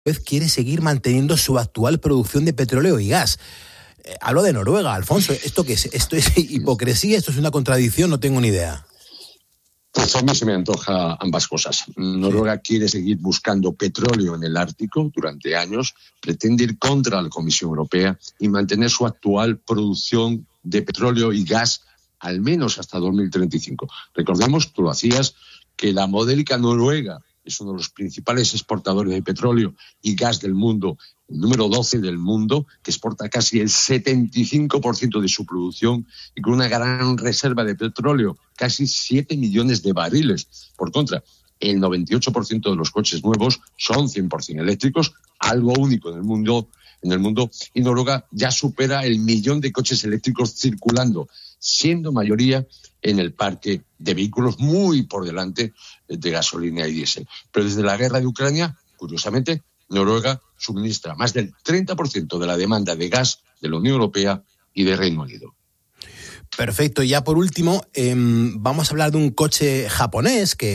quiere seguir manteniendo su actual producción de petróleo y gas. Hablo de Noruega, Alfonso. ¿Esto qué es? ¿Esto es hipocresía? ¿Esto es una contradicción? No tengo ni idea. Pues a mí se me antoja ambas cosas. Noruega quiere seguir buscando petróleo en el Ártico durante años, pretende ir contra la Comisión Europea y mantener su actual producción de petróleo y gas al menos hasta 2035. Recordemos, tú lo hacías, que la modélica Noruega es uno de los principales exportadores de petróleo y gas del mundo, el número 12 del mundo, que exporta casi el 75% de su producción y con una gran reserva de petróleo, casi 7 millones de barriles. Por contra, el 98% de los coches nuevos son 100% eléctricos, algo único en el mundo, y Noruega ya supera el 1.000.000 de coches eléctricos circulando, siendo mayoría en el parque de vehículos muy por delante de gasolina y diésel. Pero desde la guerra de Ucrania, curiosamente, Noruega suministra más del 30% de la demanda de gas de la Unión Europea y de Reino Unido. Perfecto. Y ya por último, vamos a hablar de un coche japonés que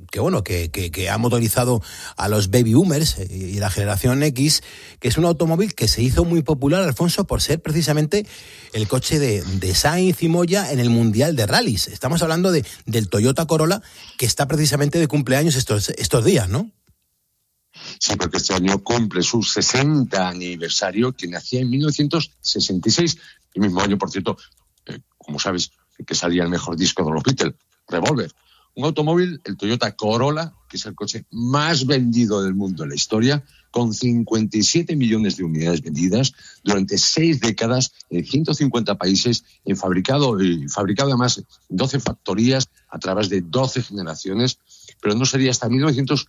ha motorizado a los baby boomers y la generación X, que es un automóvil que se hizo muy popular, Alfonso, por ser precisamente el coche de Sainz y Moya en el Mundial de Rallys. Estamos hablando del Toyota Corolla, que está precisamente de cumpleaños estos días, ¿no? Sí, porque este año cumple su 60 aniversario, que nacía en 1966, el mismo año, por cierto, como sabes, que salía el mejor disco de los Beatles, Revolver. Un automóvil, el Toyota Corolla, que es el coche más vendido del mundo en la historia, con 57 millones de unidades vendidas durante 6 décadas en 150 países, fabricado además en 12 factorías a través de 12 generaciones, pero no sería hasta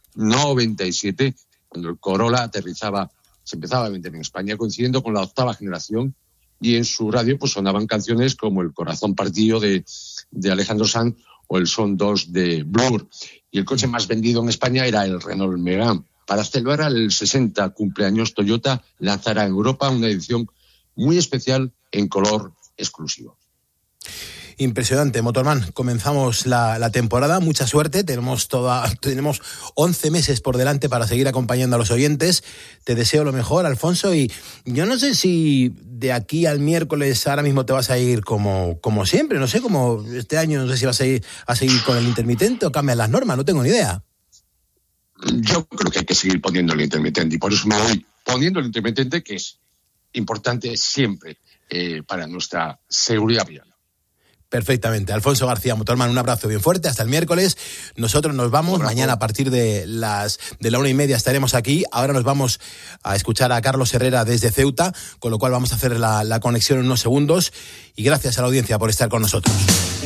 1997 cuando el Corolla se empezaba a vender en España, coincidiendo con la 8ª generación, y en su radio pues sonaban canciones como El corazón partido de Alejandro Sanz o El Son 2 de Blur. Y el coche más vendido en España era el Renault Megane. Para celebrar el 60 cumpleaños, Toyota lanzará en Europa una edición muy especial en color exclusivo. Impresionante, Motorman. Comenzamos la temporada. Mucha suerte. Tenemos 11 meses por delante para seguir acompañando a los oyentes. Te deseo lo mejor, Alfonso. Y yo no sé si de aquí al miércoles ahora mismo te vas a ir como siempre. No sé, como este año, no sé si vas a seguir con el intermitente o cambian las normas. No tengo ni idea. Yo creo que hay que seguir poniendo el intermitente. Y por eso me voy poniendo el intermitente, que es importante siempre para nuestra seguridad vial. Perfectamente. Alfonso García, Motorman, un abrazo bien fuerte. Hasta el miércoles. Nosotros nos vamos. Mañana a partir de la 1:30 estaremos aquí. Ahora nos vamos a escuchar a Carlos Herrera desde Ceuta, con lo cual vamos a hacer la conexión en unos segundos. Y gracias a la audiencia por estar con nosotros.